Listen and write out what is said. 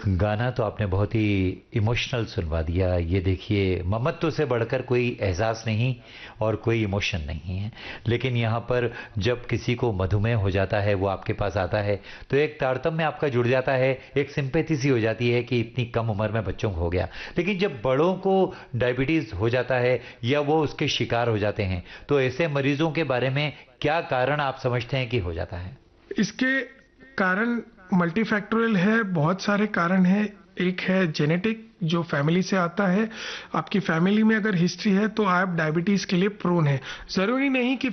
गाना तो आपने बहुत ही इमोशनल सुनवा दिया। ये देखिए, ममत्व से बढ़कर कोई एहसास नहीं और कोई इमोशन नहीं है। लेकिन यहाँ पर जब किसी को मधुमेह हो जाता है, वो आपके पास आता है, तो एक तारतम्य आपका जुड़ जाता है, एक सिंपैथी सी हो जाती है कि इतनी कम उम्र में बच्चों को हो गया। लेकिन जब बड़ों को डायबिटीज हो जाता है या वो उसके शिकार हो जाते हैं, तो ऐसे मरीजों के बारे में क्या कारण आप समझते हैं कि हो जाता है? इसके कारण मल्टीफैक्टोरियल है, बहुत सारे कारण हैं। एक है जेनेटिक, जो फैमिली से आता है। आपकी फैमिली में अगर हिस्ट्री है तो आप डायबिटीज के लिए प्रोन है। जरूरी नहीं कि